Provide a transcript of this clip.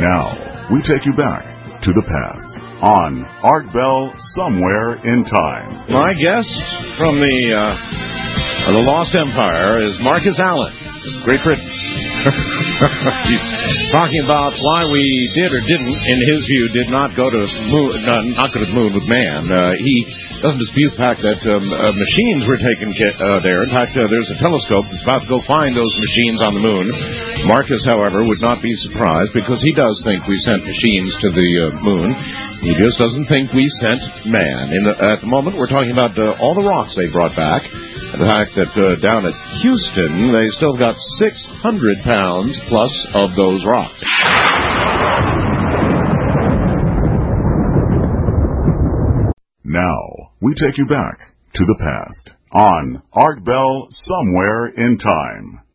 Now, we take you back to the past on Art Bell Somewhere in Time. My guest from the Lost Empire is Marcus Allen, Great Britain. He's talking about why we did or didn't, in his view, did not go to not go to the moon with man. He doesn't dispute the fact that machines were taken there. In fact, there's a telescope that's about to go find those machines on the moon. Marcus, however, would not be surprised because he does think we sent machines to the moon. He just doesn't think we sent man. At the moment, we're talking about all the rocks they brought back. The fact that down at Houston, they still got 600 pounds plus of those rocks. Now, we take you back to the past on Art Bell Somewhere in Time.